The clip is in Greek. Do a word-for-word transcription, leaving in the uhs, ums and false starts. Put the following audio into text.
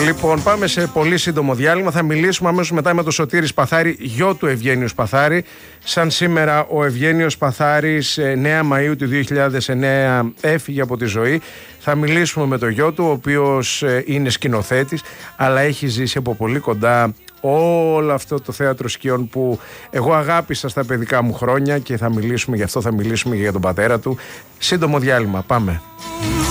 Λοιπόν, πάμε σε πολύ σύντομο διάλειμμα. Θα μιλήσουμε αμέσως μετά με τον Σωτήρη Σπαθάρη, γιο του Ευγένιου Σπαθάρη. Σαν σήμερα ο Ευγένιος Σπαθάρης εννέα Μαΐου του δύο χιλιάδες εννέα έφυγε από τη ζωή. Θα μιλήσουμε με τον γιο του, ο οποίος είναι σκηνοθέτης, αλλά έχει ζήσει από πολύ κοντά όλο αυτό το θέατρο σκιών που εγώ αγάπησα στα παιδικά μου χρόνια, και θα μιλήσουμε γι' αυτό, θα μιλήσουμε και για τον πατέρα του. Σύντομο διάλειμμα, πάμε.